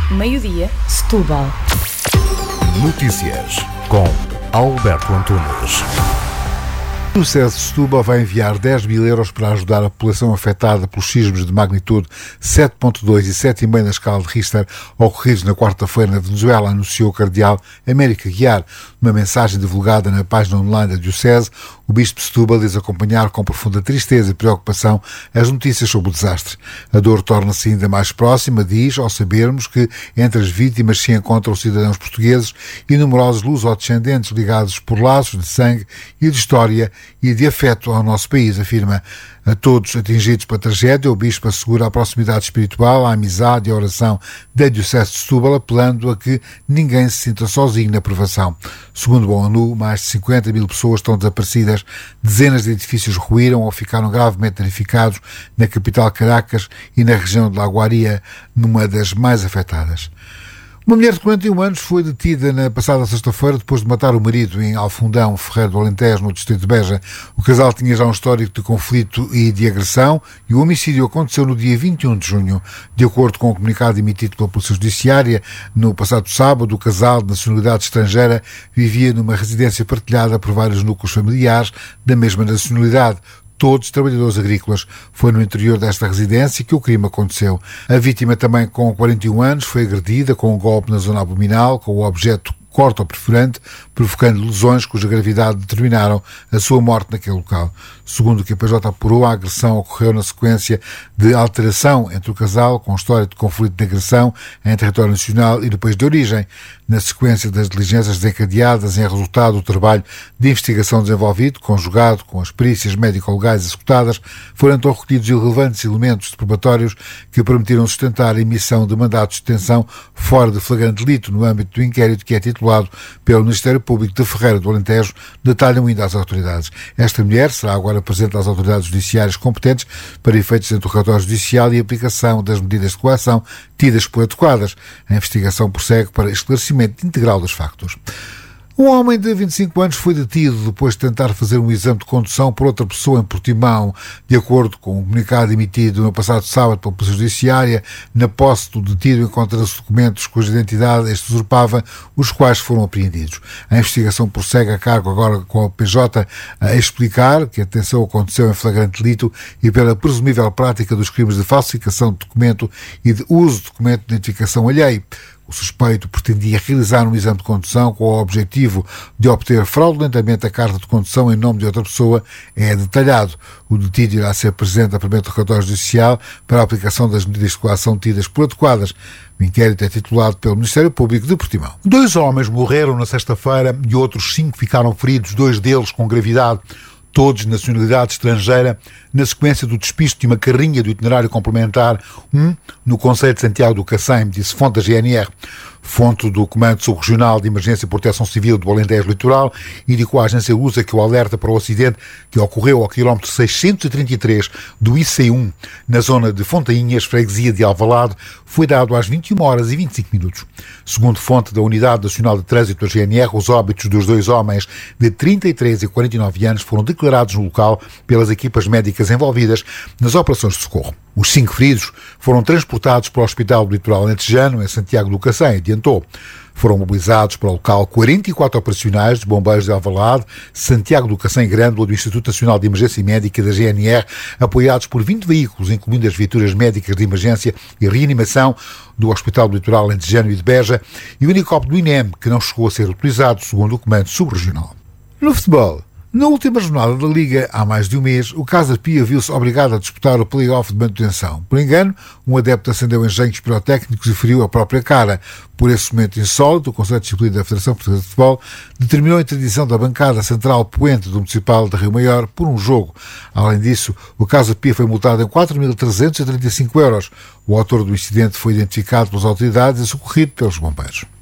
Meio-dia, Setúbal. Notícias com Alberto Antunes. O SES de Setúbal vai enviar 10 mil euros para ajudar a população afetada pelos sismos de magnitude 7.2 e 7,5 na escala de Richter ocorridos na quarta-feira na Venezuela, anunciou o cardeal Américo Aguiar. Numa mensagem divulgada na página online da Diocese, o Bispo de Setúbal diz acompanhar com profunda tristeza e preocupação as notícias sobre o desastre. A dor torna-se ainda mais próxima, diz, ao sabermos que entre as vítimas se encontram cidadãos portugueses e numerosos lusodescendentes ligados por laços de sangue e de história e de afeto ao nosso país, afirma. A todos atingidos pela tragédia, o Bispo assegura a proximidade espiritual, a amizade e a oração da Diocese de Setúbal, apelando a que ninguém se sinta sozinho na provação. Segundo a ONU, mais de 50 mil pessoas estão desaparecidas, dezenas de edifícios ruíram ou ficaram gravemente danificados na capital Caracas e na região de Lagoaria, numa das mais afetadas. Uma mulher de 41 anos foi detida na passada sexta-feira depois de matar o marido em Alfundão, Ferreiro do Alentejo, no distrito de Beja. O casal tinha já um histórico de conflito e de agressão e o homicídio aconteceu no dia 21 de junho. De acordo com o comunicado emitido pela Polícia Judiciária, no passado sábado, o casal de nacionalidade estrangeira vivia numa residência partilhada por vários núcleos familiares da mesma nacionalidade, todos trabalhadores agrícolas. Foi no interior desta residência que o crime aconteceu. A vítima, também com 41 anos, foi agredida com um golpe na zona abdominal, com o objeto corte ou perfurante, provocando lesões cuja gravidade determinaram a sua morte naquele local. Segundo o que a PJ apurou, a agressão ocorreu na sequência de alteração entre o casal, com história de conflito de agressão em território nacional e do país de origem. Na sequência das diligências desencadeadas em resultado do trabalho de investigação desenvolvido, conjugado com as perícias médico-legais executadas, foram então recolhidos irrelevantes elementos probatórios que permitiram sustentar a emissão de mandatos de detenção fora de flagrante delito no âmbito do inquérito que é titulado pelo Ministério Público de Ferreira do Alentejo, detalham ainda as autoridades. Esta mulher será agora presente às autoridades judiciárias competentes para efeitos de interrogatório judicial e aplicação das medidas de coação tidas por adequadas. A investigação prossegue para esclarecimento integral dos factos. Um homem de 25 anos foi detido depois de tentar fazer um exame de condução por outra pessoa em Portimão. De acordo com um comunicado emitido no passado sábado pela Polícia Judiciária, na posse do detido encontram-se documentos cuja identidade este usurpava, os quais foram apreendidos. A investigação prossegue a cargo agora com a PJ a explicar que a detenção aconteceu em flagrante delito e pela presumível prática dos crimes de falsificação de documento e de uso de documento de identificação alheio. O suspeito pretendia realizar um exame de condução com o objetivo de obter fraudulentamente a carta de condução em nome de outra pessoa. É detalhado. O detido irá ser presente a primeiro interrogatório judicial para a aplicação das medidas de coação tidas por adequadas. O inquérito é titulado pelo Ministério Público de Portimão. 2 homens morreram na sexta-feira e outros 5 ficaram feridos, 2 deles com gravidade, todos de nacionalidade estrangeira, na sequência do despiste de uma carrinha do itinerário complementar 1 no concelho de Santiago do Cacém, disse fonte da GNR. Fonte do Comando Subregional de Emergência e Proteção Civil do Alentejo Litoral indicou à agência Lusa que o alerta para o acidente que ocorreu ao quilómetro 633 do IC1, na zona de Fontainhas, freguesia de Alvalade, foi dado às 21h25. Segundo fonte da Unidade Nacional de Trânsito da GNR, os óbitos dos 2 homens de 33 e 49 anos foram declarados no local pelas equipas médicas envolvidas nas operações de socorro. Os 5 feridos foram transportados para o Hospital do Litoral Alentejano, em Santiago do Cacém, adiantou. Foram mobilizados para o local 44 operacionais de bombeiros de Alvalade, Santiago do Cacém Grândola, do Instituto Nacional de Emergência Médica da GNR, apoiados por 20 veículos, incluindo as viaturas médicas de emergência e reanimação do Hospital do Litoral Alentejano e de Beja, e o helicóptero do INEM, que não chegou a ser utilizado, segundo o Comando Subregional. No futebol, na última jornada da Liga, há mais de um mês, o Casa Pia viu-se obrigado a disputar o play-off de manutenção. Por engano, um adepto acendeu engenhos pirotécnicos e feriu a própria cara. Por esse momento insólito, o Conselho de Disciplina da Federação Portuguesa de Futebol determinou a interdição da bancada central poente do Municipal de Rio Maior por um jogo. Além disso, o Casa Pia foi multado em 4.335 euros. O autor do incidente foi identificado pelas autoridades e socorrido pelos bombeiros.